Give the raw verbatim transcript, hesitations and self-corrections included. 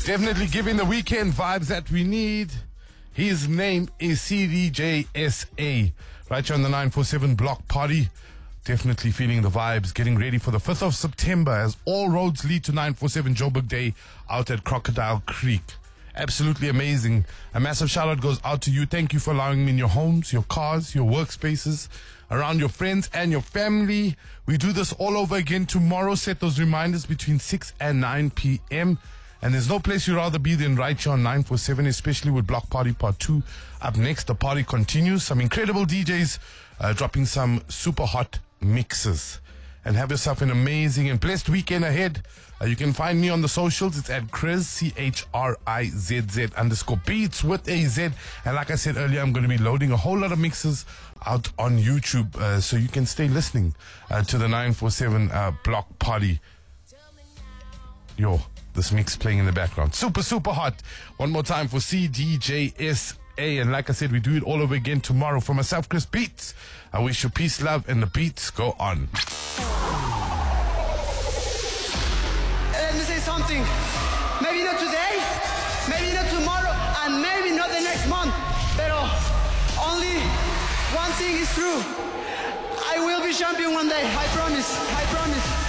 Definitely giving the weekend vibes that we need. His name is C D J S A. Right here on the nine four seven Block Party. Definitely feeling the vibes. Getting ready for the fifth of September as all roads lead to nine four seven Joburg Day out at Crocodile Creek. Absolutely amazing. A massive shout out goes out to you. Thank you for allowing me in your homes, your cars, your workspaces, around your friends and your family. We do this all over again tomorrow. Set those reminders between six and nine p.m. And there's no place you'd rather be than right here on nine four seven, especially with Block Party Part two. Up next, the party continues. Some incredible D Js uh, dropping some super hot mixes. And have yourself an amazing and blessed weekend ahead. Uh, you can find me on the socials. It's at Chris, C H R I Z Z underscore beats with a Z. And like I said earlier, I'm going to be loading a whole lot of mixes out on YouTube. Uh, so you can stay listening uh, to the nine four seven uh, Block Party. Yo, this mix playing in the background. Super, super hot. One more time for C D J S A. And like I said, we do it all over again tomorrow. For myself, Chris Beats, I wish you peace, love, and the beats go on. Let me say something. Maybe not today, maybe not tomorrow, and maybe not the next month. But only one thing is true. I will be champion one day. I promise. I promise.